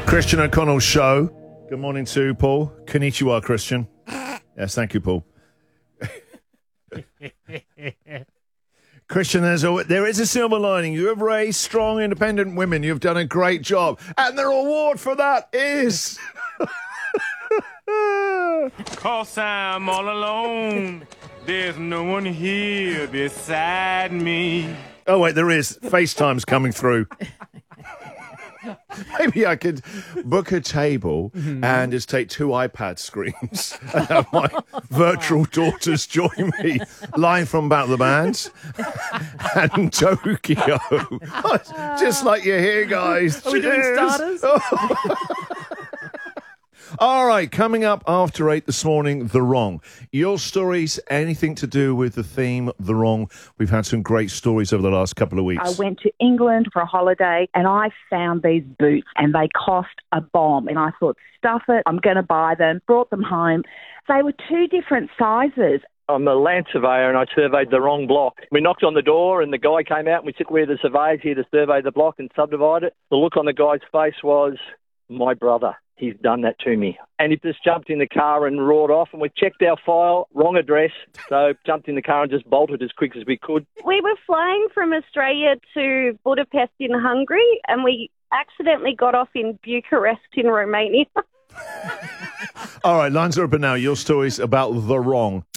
Christian O'Connell's show. Good morning to Paul. Konnichiwa, Christian. Yes, thank you, Paul. Christian, there is a silver lining. You have raised strong, independent women. You've done a great job. And the reward for that is... 'Cause I'm all alone. There's no one here beside me. Oh, wait, there is. FaceTime's coming through. Maybe I could book a table and just take 2 iPad screens and have my virtual daughters join me live from Battle of the Bands and Tokyo. Just like you're here, guys. Are we doing starters? All right, coming up after 8 this morning, The Wrong. Your stories, anything to do with the theme, The Wrong. We've had some great stories over the last couple of weeks. I went to England for a holiday and I found these boots and they cost a bomb. And I thought, stuff it, I'm going to buy them. Brought them home. They were 2 different sizes. I'm a land surveyor and I surveyed the wrong block. We knocked on the door and the guy came out and we said, we're the surveyors here to survey the block and subdivide it. The look on the guy's face was, my brother. He's done that to me. And he just jumped in the car and roared off, and we checked our file, wrong address, so jumped in the car and just bolted as quick as we could. We were flying from Australia to Budapest in Hungary, and we accidentally got off in Bucharest in Romania. All right, lines are open now. Your stories about The Wrong.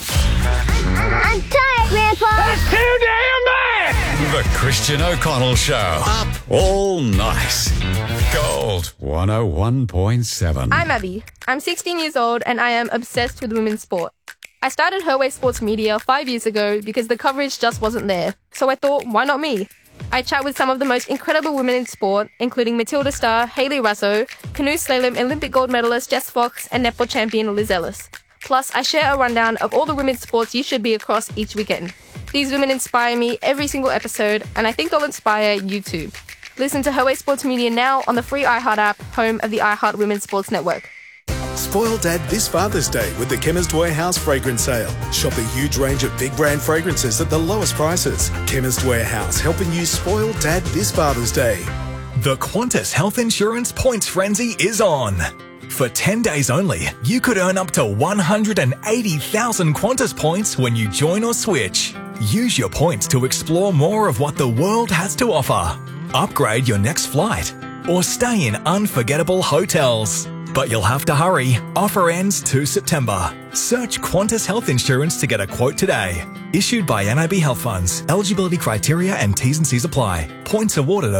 I'm tired, Grandpa. That's too damn bad! The Christian O'Connell Show. Up all night. Gold 101.7. I'm Abby. I'm 16 years old and I am obsessed with women's sport. I started Her Way Sports Media 5 years ago because the coverage just wasn't there. So I thought, why not me? I chat with some of the most incredible women in sport, including Matilda Starr, Hayley Raso, canoe slalom Olympic gold medalist Jess Fox, and netball champion Liz Ellis. Plus, I share a rundown of all the women's sports you should be across each weekend. These women inspire me every single episode, and I think they'll inspire you too. Listen to Her Way Sports Media now on the free iHeart app, home of the iHeart Women's Sports Network. Spoil Dad this Father's Day with the Chemist Warehouse fragrance sale. Shop a huge range of big brand fragrances at the lowest prices. Chemist Warehouse, helping you spoil Dad this Father's Day. The Qantas Health Insurance Points Frenzy is on. For 10 days only, you could earn up to 180,000 Qantas points when you join or switch. Use your points to explore more of what the world has to offer. Upgrade your next flight or stay in unforgettable hotels. But you'll have to hurry. Offer ends 2 September. Search Qantas Health Insurance to get a quote today. Issued by NIB Health Funds. Eligibility criteria and T's and C's apply. Points awarded